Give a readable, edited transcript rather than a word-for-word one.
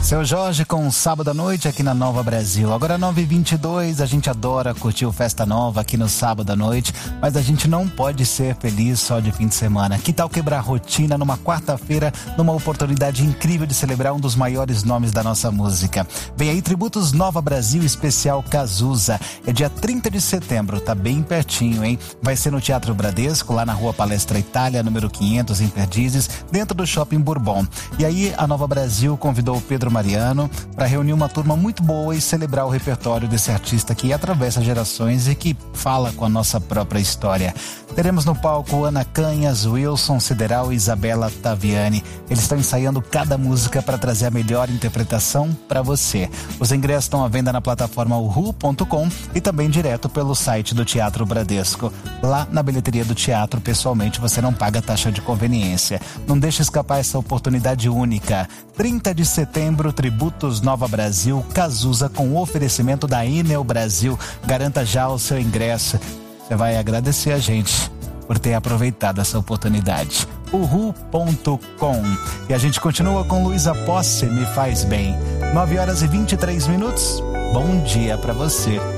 Seu Jorge com Sábado à Noite aqui na Nova Brasil. Agora 9h22, a gente adora curtir o Festa Nova aqui no Sábado à Noite, mas a gente não pode ser feliz só de fim de semana. Que tal quebrar a rotina numa quarta-feira, numa oportunidade incrível de celebrar um dos maiores nomes da nossa música? Vem aí Tributos Nova Brasil especial Cazuza. É dia 30 de setembro, tá bem pertinho, hein? Vai ser no Teatro Bradesco, lá na Rua Palestra Itália, número 500, em Perdizes, dentro do Shopping Bourbon. E aí a Nova Brasil convidou o Pedro Mariano para reunir uma turma muito boa e celebrar o repertório desse artista que atravessa gerações e que fala com a nossa própria história. Teremos no palco Ana Canhas, Wilson Sideral e Isabela Taviani. Eles estão ensaiando cada música para trazer a melhor interpretação para você. Os ingressos estão à venda na plataforma uhu.com e também direto pelo site do Teatro Bradesco. Lá na bilheteria do teatro, pessoalmente, você não paga taxa de conveniência. Não deixe escapar essa oportunidade única. 30 de setembro, Tributos Nova Brasil, Cazuza, com oferecimento da Enel Brasil. Garanta já o seu ingresso. Você vai agradecer a gente por ter aproveitado essa oportunidade. uhu.com. E a gente continua com Luísa Posse, Me Faz Bem. 9h23. Bom dia pra você.